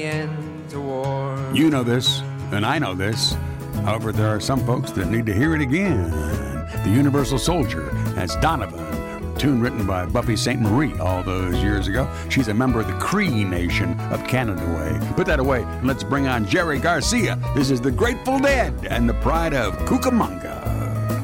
End to war. You know this, and I know this. However, there are some folks that need to hear it again. The Universal Soldier as Donovan, tune written by Buffy St. Marie all those years ago. She's a member of the Cree Nation of Canada Way. Put that away, and let's bring on Jerry Garcia. This is the Grateful Dead and the Pride of Cucamonga.